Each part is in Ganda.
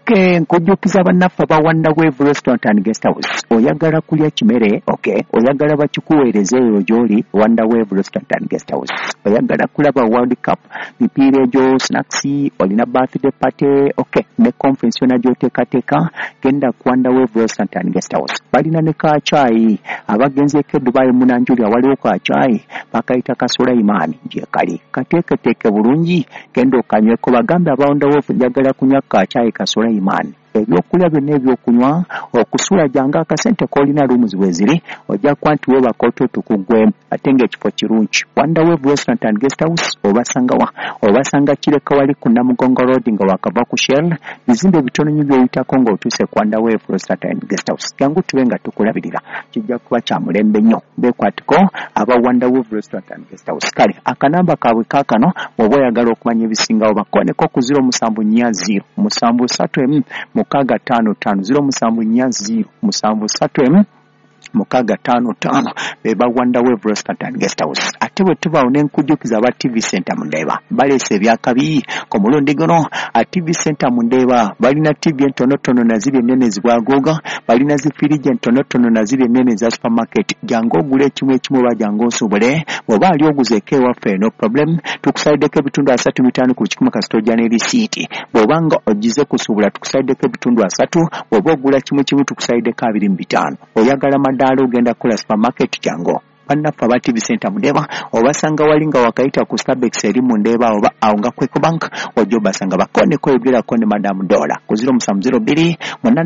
Okay, nkujjukiza bannaffe ba Wonderwave Restaurant and Guest House. Oyagala kulya kimere, okay. Oyagala bakikuweereze eyo gy'oli Wonderwave Restaurant and Guest House. Oyagala kulaba World Cup, mipiira egyo, snacks, olina birthday party, okay. Ne conference yonna gy'oteekateeka, genda ku Wonderwave Restaurant and Guest House. Balina ne ka chai, abagenzeeko Dubai Munanjulya waliwo ka chai, bakayita ka Sulaiman gye kali. Kateeketeeke bulungi, genda okanyweko bagambe aba Wonderwave njagala kunywa ka chai ka Sulaiman. Ebyokulya byonna ebyokunywa okusula janga akasente k'olina rooms bweziri ojja kuba nti weebakooto tukugwemu ate ng'ekifo kirungi. Wonderwave Restaurant and Guest House obasangawa obasanga Kireka wali ku Namugongo Road nga wakava ku Shell bizimbe bitono nnyo by'oyitako ng'otuuse ku Wonderwave Restaurant and Guest House. Jangu tube nga tukulabirira kijja kuba kya mulembe nnyo. Beekwatiko aba Wonderwave Restaurant and Guest House. Kale akanamba kaabwe kaakano bw'oba oyagala okumanya ebisingawo bakooneko ku 0740 731 Mukaga 55 0740 Mukaga 55 beba Wonderwave Restaurant and Guest House. Ate bwe tubaawo n'enkujjukiza aba TV Center Mundeeba baleese ebyakabi ku mulundi guno. TV Center Mundeeba balina TV entonotono na ziri ennene zibwagoga, balina zifiriji entonotono na ziri ennene za supermarket. Jangu ogule ekimu oba jangu osobole bw'oba ali oguzeeko ewaffe no problem tukusaideko ebitundu 35 ku kikumi kasitoja ne risiiti. Bw'oba nga ogize kusuubula tukusaideko ebitundu 3, bw'oba ogula kimu tukusaideko 25. Oyagala maddaala ogenda kula supermarket jangu bannaffe aba TV Center Mundeeba obasanga wali nga wakayita ku Starbex eri Mundeeba oba awo nga Quick Bank ojja obasanga bakoneko yogerako ne Madam Dola ku 0702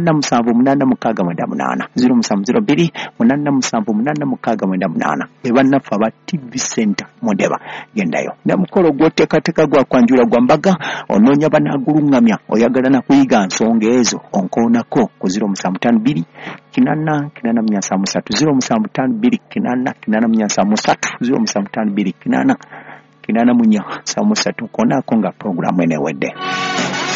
877 0702 877 bannaffe aba TV Center Mundeeba gendayo ne mukolo gwoteekateeka gwa kwanjula gwa mbaga onoonya banaagulungamya oyagala na kuyiga nsonga ezo onkoonako ku 0752 kinana 0752 kinana munya samusatu konako nga programu enewedde.